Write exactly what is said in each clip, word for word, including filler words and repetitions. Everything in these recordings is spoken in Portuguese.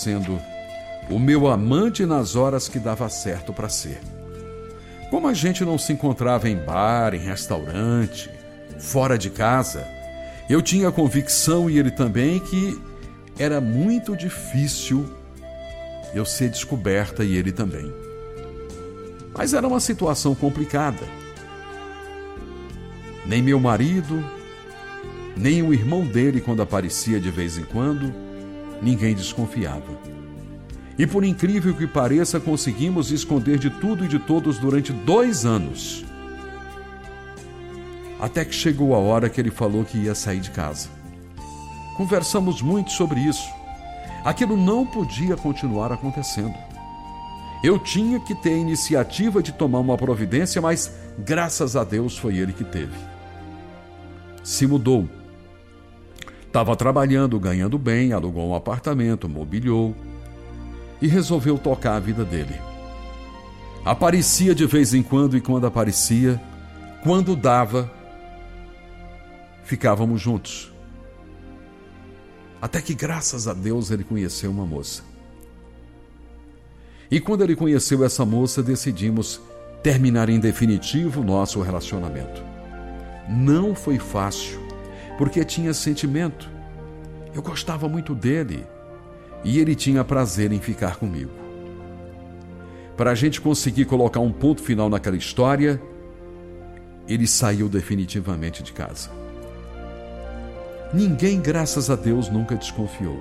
sendo o meu amante nas horas que dava certo para ser. Como a gente não se encontrava em bar, em restaurante, fora de casa, eu tinha a convicção, e ele também, que era muito difícil eu ser descoberta, e ele também. Mas era uma situação complicada. Nem meu marido, nem o irmão dele, quando aparecia de vez em quando, ninguém desconfiava. E por incrível que pareça, conseguimos esconder de tudo e de todos durante dois anos. Até que chegou a hora que ele falou que ia sair de casa. Conversamos muito sobre isso. Aquilo não podia continuar acontecendo. Eu tinha que ter a iniciativa de tomar uma providência, mas graças a Deus foi ele que teve. Se mudou. Estava trabalhando, ganhando bem, alugou um apartamento, mobiliou e resolveu tocar a vida dele. Aparecia de vez em quando, e quando aparecia, quando dava, ficávamos juntos. Até que, graças a Deus, ele conheceu uma moça. E quando ele conheceu essa moça, decidimos terminar em definitivo o nosso relacionamento. Não foi fácil, porque tinha sentimento. Eu gostava muito dele e ele tinha prazer em ficar comigo. Para a gente conseguir colocar um ponto final naquela história, ele saiu definitivamente de casa. Ninguém, graças a Deus, nunca desconfiou.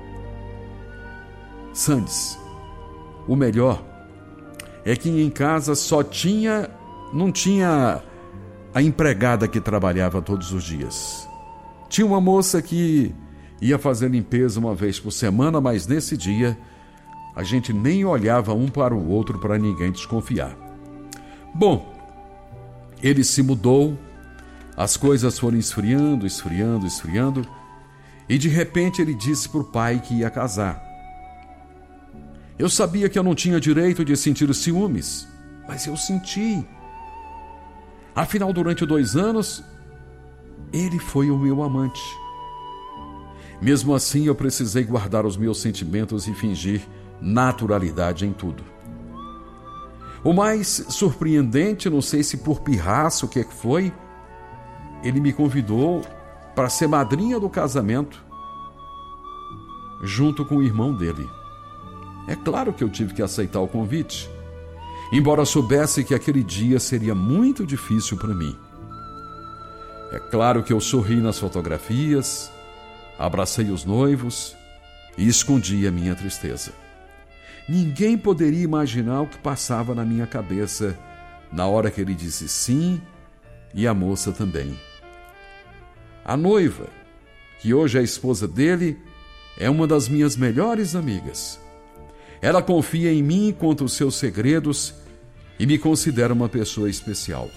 Sandes, o melhor é que em casa só tinha, não tinha a empregada que trabalhava todos os dias. Tinha uma moça que ia fazer limpeza uma vez por semana, mas nesse dia a gente nem olhava um para o outro para ninguém desconfiar. Bom, ele se mudou, as coisas foram esfriando, esfriando, esfriando, e de repente ele disse para o pai que ia casar. Eu sabia que eu não tinha direito de sentir os ciúmes, mas eu senti. Afinal, durante dois anos, ele foi o meu amante. Mesmo assim, eu precisei guardar os meus sentimentos e fingir naturalidade em tudo. O mais surpreendente, não sei se por pirraça o que foi, ele me convidou para ser madrinha do casamento, junto com o irmão dele. É claro que eu tive que aceitar o convite, embora soubesse que aquele dia seria muito difícil para mim. É claro que eu sorri nas fotografias, abracei os noivos e escondi a minha tristeza. Ninguém poderia imaginar o que passava na minha cabeça na hora que ele disse sim, e a moça também. A noiva, que hoje é a esposa dele, é uma das minhas melhores amigas. Ela confia em mim quanto aos seus segredos e me considera uma pessoa especial.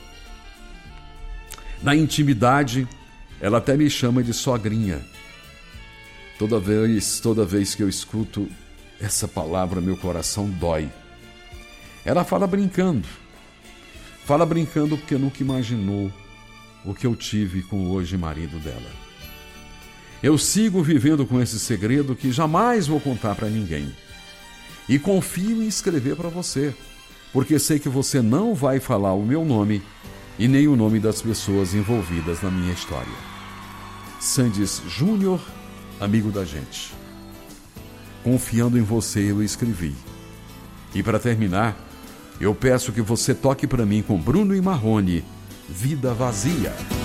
Na intimidade, ela até me chama de sogrinha. Toda vez, toda vez que eu escuto essa palavra, meu coração dói. Ela fala brincando. Fala brincando porque nunca imaginou o que eu tive com o hoje marido dela. Eu sigo vivendo com esse segredo que jamais vou contar para ninguém. E confio em escrever para você, porque sei que você não vai falar o meu nome e nem o nome das pessoas envolvidas na minha história. Sandes Júnior, amigo da gente. Confiando em você, eu escrevi. E para terminar, eu peço que você toque para mim com Bruno e Marrone, Vida Vazia.